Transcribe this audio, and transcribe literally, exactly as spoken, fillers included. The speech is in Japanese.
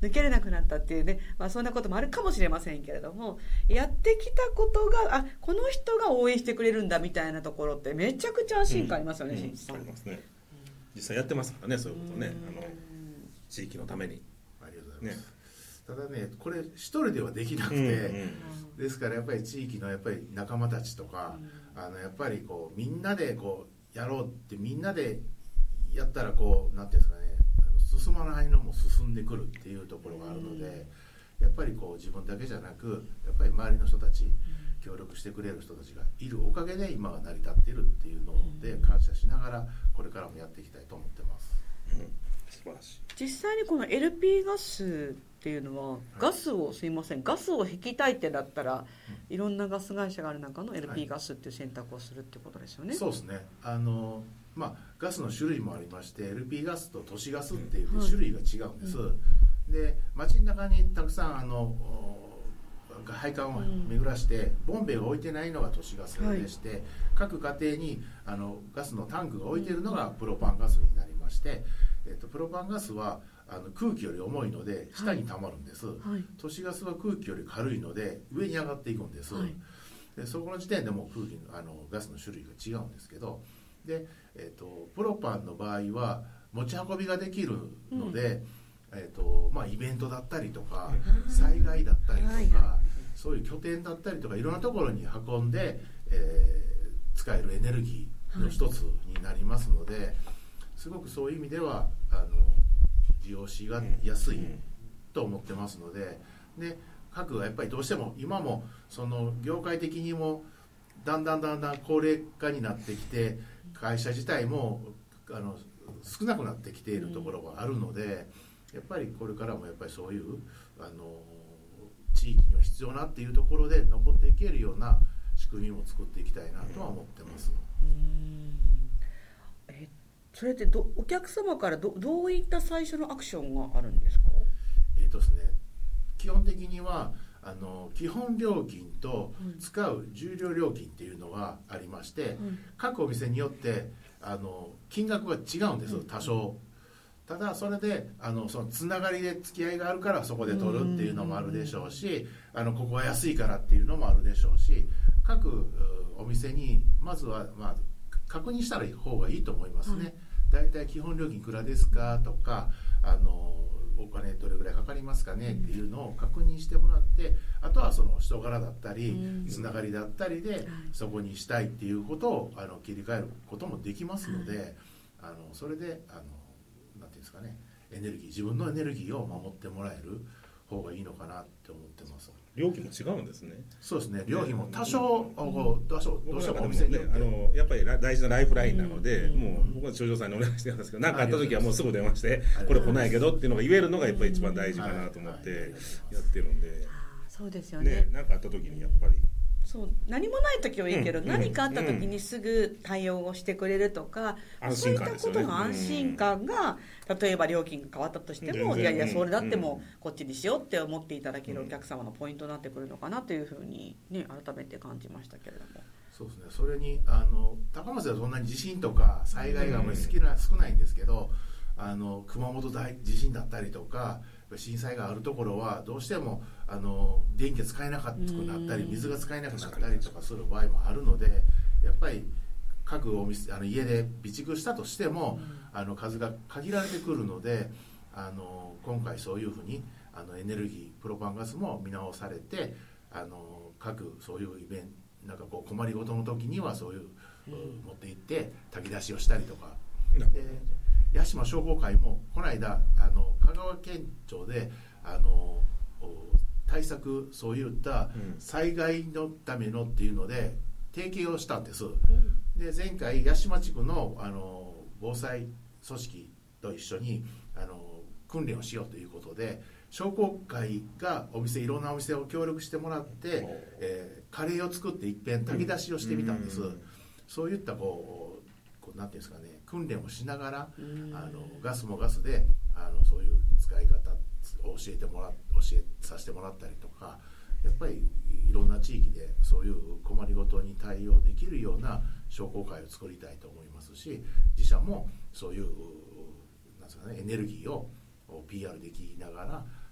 抜けれなくなったっていうね、まあ、そんなこともあるかもしれませんけれども、やってきたことが、あ、この人が応援してくれるんだみたいなところってめちゃくちゃ安心感ありますよね、新地さん。 ありますね。実際やってますからね、そういうことね、あの地域のために。 ありがとうございます、ね、ただね、これ一人ではできなくて、うんうん、ですからやっぱり地域のやっぱり仲間たちとか、うん、あのやっぱりこうみんなでこうやろうって、みんなでやったらこうなんていうんですかね、あの進まないのも進んでくるっていうところがあるので、やっぱりこう自分だけじゃなく、やっぱり周りの人たち、協力してくれる人たちがいるおかげで今が成り立っているっていうので感謝しながらこれからもやっていきたいと思ってます、うん、 素晴らしい。 実際にこの エルピー ガスっていうのは、はい、ガスをすいませんガスを引きたいってだったら、うん、いろんなガス会社がある中の エルピー ガスっていう選択をするってことですよね、はい、 そうですね。あのまあ、ガスの種類もありまして エルピー ガスと都市ガスっていう種類が違うんです、はい、で街の中にたくさんあの配管を巡らして、ボンベが置いてないのが都市ガスでして、はい、各家庭にあのガスのタンクが置いているのがプロパンガスになりまして、えっと、プロパンガスはあの空気より重いので下に溜まるんです、はいはい、都市ガスは空気より軽いので上に上がっていくんです、はい、でそこの時点でもう空気あのガスの種類が違うんですけど、で、えっと、プロパンの場合は持ち運びができるので、うんえーとまあ、イベントだったりとか災害だったりとか、はいはい、そういう拠点だったりとかいろんなところに運んで、えー、使えるエネルギーの一つになりますので、はい、すごくそういう意味ではあの利用しが安いと思ってますので、で各がやっぱりどうしても今もその業界的にもだんだんだんだん高齢化になってきて会社自体もあの少なくなってきているところがあるので、やっぱりこれからもやっぱりそういうあの地域には必要なっていうところで残っていけるような仕組みも作っていきたいなとは思ってます。 うーんえそれってどお客様から ど, どういった最初のアクションがあるんですか？ えーとですね、基本的にはあの基本料金と使う重量料金っていうのがありまして、うん、各お店によってあの金額が違うんです、多少。ただそれであのそのつながりで付き合いがあるからそこで取るっていうのもあるでしょうし、あのここは安いからっていうのもあるでしょうし、各お店にまずは、まあ、確認したら方がいいと思いますね。だいたい基本料金いくらですかとか、あのお金どれぐらいかかりますかねっていうのを確認してもらって、あとはその人柄だったりつながりだったりでそこにしたいっていうことをあの切り替えることもできますので、あのそれであのなんていうんですかね、エネルギー自分のエネルギーを守ってもらえる方がいいのかなって思ってます。 料金も違うんですね。 そうですね、料金も多少、うん、多少どうしてもお店によって、 ね、あのやっぱり大事なライフラインなので、うん、もう僕は町長さんにお願いしてたんですけど、何かあった時はもうすぐ電話してこれ来ないけどっていうのが言えるのがやっぱり一番大事かなと思ってやってるんで、 そうですよね。 何かあった時にやっぱりそう何もない時はいいけど、うん、何かあった時にすぐ対応をしてくれるとか、うん、そういったことの安心感が、うん、例えば料金が変わったとしても、いやいやそれだってもこっちにしようって思っていただけるお客様のポイントになってくるのかなというふうに、ね、改めて感じましたけれども。 そうですね、それにあの高松ではそんなに地震とか災害があまり少な、少ないんですけど、あの熊本大地震だったりとか震災があるところはどうしてもあの電気が使えなくなったり水が使えなくなったりとかする場合もあるので、やっぱり各お店あの家で備蓄したとしてもあの数が限られてくるので、あの今回そういうふうにあのエネルギープロパンガスも見直されて、あの各そういうイベントなんかこう困りごとの時にはそういう、うん、持って行って炊き出しをしたりとか、うん、で八島商工会もこの間あの香川県庁であの対策そういった災害のためのっていうので提携をしたんです、うん、で前回八島地区のあの防災組織と一緒にあの訓練をしようということで商工会がお店いろんなお店を協力してもらって、えー、カレーを作っていっぺん炊き出しをしてみたんです、うん、そういったこう、こうなんていうんですかね、訓練をしながら、うん、あのガスもガスであのそういう使い方を教えてもら教えさせてもらったりとか、やっぱりいろんな地域でそういう困りごとに対応できるような商工会を作りたいと思いますし、自社もそういうなんですかね、エネルギーを ピーアール できながら